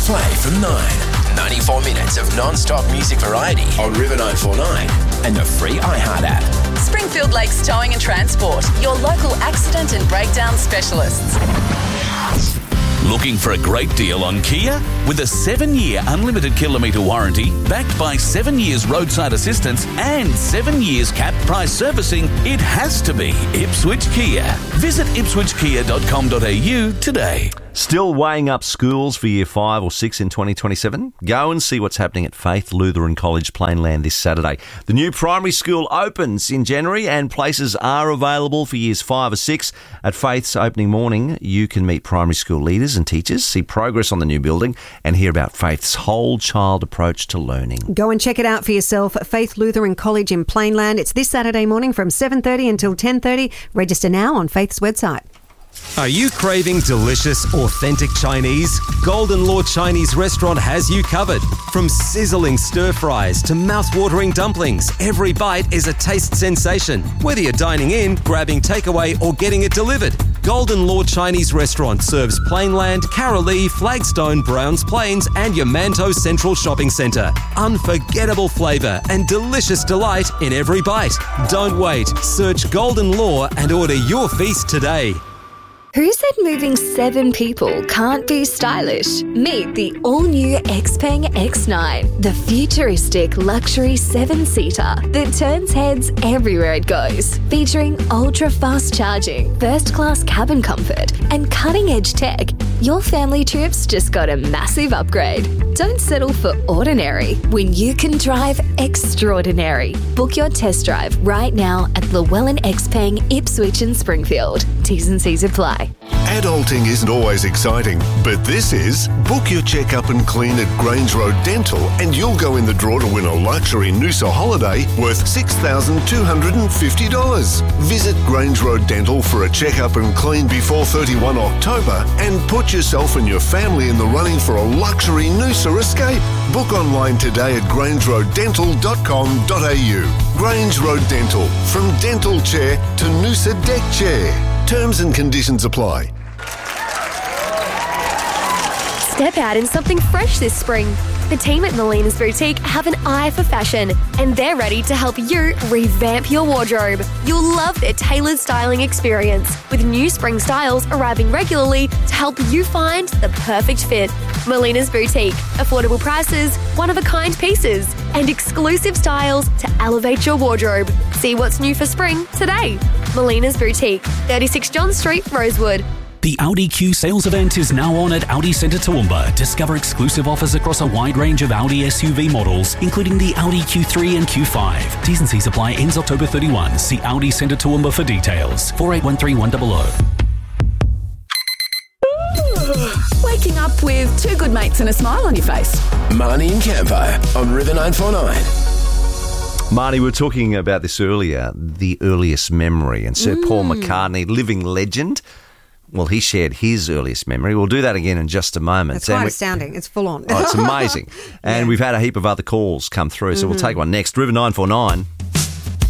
Play from 9. 94 minutes of non-stop music variety on River 949 and the free iHeart app. Springfield Lakes Towing and Transport, your local accident and breakdown specialists. Looking for a great deal on Kia? With a 7-year unlimited kilometre warranty, backed by 7 years roadside assistance and 7 years cap price servicing, it has to be Ipswich Kia. Visit ipswichkia.com.au today. Still weighing up schools for Year 5 or 6 in 2027? Go and see what's happening at Faith Lutheran College Plainland this Saturday. The new primary school opens in January and places are available for Years 5 or 6. At Faith's opening morning, you can meet primary school leaders and teachers, see progress on the new building and hear about Faith's whole child approach to learning. Go and check it out for yourself. Faith Lutheran College in Plainland. It's this Saturday morning from 7:30 until 10:30. Register now on Faith's website. Are you craving delicious, authentic Chinese? Golden Law Chinese Restaurant has you covered. From sizzling stir-fries to mouth-watering dumplings, every bite is a taste sensation. Whether you're dining in, grabbing takeaway or getting it delivered, Golden Law Chinese Restaurant serves Plainland, Carolee, Flagstone, Browns Plains and your Manto Central Shopping Centre. Unforgettable flavour and delicious delight in every bite. Don't wait. Search Golden Law and order your feast today. Who said moving 7 people can't be stylish? Meet the all-new Xpeng X9, the futuristic luxury 7-seater that turns heads everywhere it goes. Featuring ultra-fast charging, first-class cabin comfort and cutting-edge tech, your family trips just got a massive upgrade. Don't settle for ordinary when you can drive extraordinary. Book your test drive right now at Llewellyn Xpeng, Ipswich and Springfield. T's and C's apply. Adulting isn't always exciting, but this is. Book your checkup and clean at Grange Road Dental and you'll go in the draw to win a luxury Noosa holiday worth $6,250. Visit Grange Road Dental for a checkup and clean before 31 October and put yourself and your family in the running for a luxury Noosa escape. Book online today at grangeroaddental.com.au. Grange Road Dental, from dental chair to Noosa deck chair. Terms and conditions apply. Step out in something fresh this spring. The team at Melina's Boutique have an eye for fashion and they're ready to help you revamp your wardrobe. You'll love their tailored styling experience with new spring styles arriving regularly to help you find the perfect fit. Melina's Boutique. Affordable prices, one-of-a-kind pieces and exclusive styles to elevate your wardrobe. See what's new for spring today. Melina's Boutique, 36 John Street, Rosewood. The Audi Q sales event is now on at Audi Centre Toowoomba. Discover exclusive offers across a wide range of Audi SUV models, including the Audi Q3 and Q5. T's and C's apply, ends October 31. See Audi Centre Toowoomba for details. 4813-100. Waking up with 2 good mates and a smile on your face. Marnie and Campo on River 949. Marnie, we were talking about this earlier, the earliest memory, and Sir Paul McCartney, living legend. Well, he shared his earliest memory. We'll do that again in just a moment. It's quite astounding. It's full on. Oh, it's amazing. And we've had a heap of other calls come through, so we'll take one next. River 949.